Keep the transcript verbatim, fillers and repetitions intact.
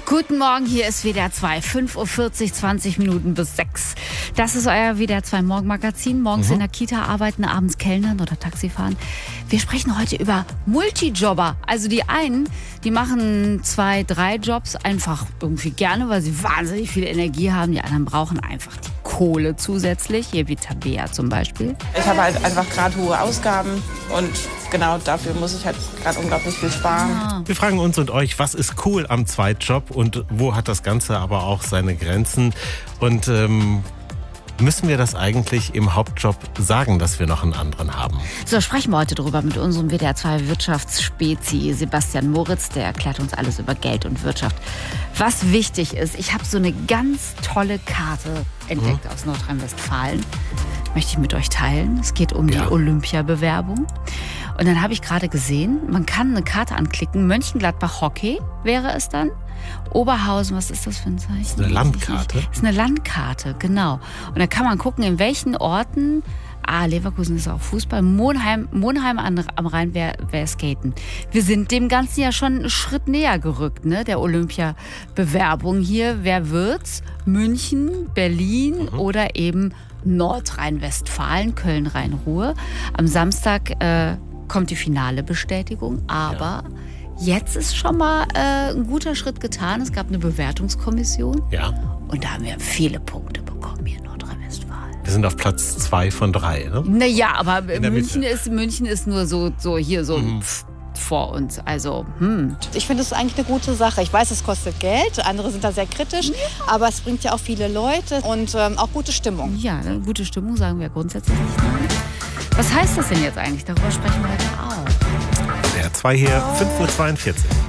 Guten Morgen, hier ist W D R zwei, fünf Uhr vierzig, zwanzig Minuten bis sechs. Das ist euer W D R zwei Morgenmagazin. Morgens Mhm. in der Kita arbeiten, abends Kellnern oder Taxifahren. Wir sprechen heute über Multijobber. Also die einen, die machen zwei, drei Jobs einfach irgendwie gerne, weil sie wahnsinnig viel Energie haben. Die anderen brauchen einfach die Kohle zusätzlich. Hier wie Tabea zum Beispiel. Ich habe halt einfach gerade hohe Ausgaben und genau dafür muss ich halt gerade unglaublich viel sparen. Ah. Wir fragen uns und euch, was ist cool am Zweitjob und wo hat das Ganze aber auch seine Grenzen? Und ähm, müssen wir das eigentlich im Hauptjob sagen, dass wir noch einen anderen haben? So, sprechen wir heute drüber mit unserem W D R zwei Wirtschaftsspezi Sebastian Moritz. Der erklärt uns alles über Geld und Wirtschaft. Was wichtig ist, ich habe so eine ganz tolle Karte entdeckt mhm. aus Nordrhein-Westfalen. Möchte ich mit euch teilen. Es geht um Ja. die Olympiabewerbung. Und dann habe ich gerade gesehen, man kann eine Karte anklicken. Mönchengladbach Hockey wäre es dann. Oberhausen, was ist das für ein Zeichen? Das ist eine Landkarte. Das ist eine Landkarte, genau. Und da kann man gucken, in welchen Orten, ah, Leverkusen ist auch Fußball, Monheim, Monheim an, am Rhein wäre wär Skaten. Wir sind dem Ganzen ja schon einen Schritt näher gerückt, ne, der Olympiabewerbung hier. Wer wird's? München, Berlin mhm. oder eben Nordrhein-Westfalen, Köln, Rhein-Ruhr. Am Samstag äh, kommt die finale Bestätigung, aber ja. jetzt ist schon mal äh, ein guter Schritt getan. Es gab eine Bewertungskommission Ja. und da haben wir viele Punkte bekommen hier in Nordrhein-Westfalen. Wir sind auf Platz zwei von drei, ne? Naja, aber der München Mitte. ist, München ist nur so, so hier so Mhm. pff, vor uns. Also, hm. Ich finde es eigentlich eine gute Sache. Ich weiß, es kostet Geld, andere sind da sehr kritisch, ja. aber es bringt ja auch viele Leute und ähm, auch gute Stimmung. Ja, eine gute Stimmung sagen wir grundsätzlich nicht. Nein. Was heißt das denn jetzt eigentlich? Darüber sprechen wir heute auch. W D R zwei hier, fünf Uhr zweiundvierzig.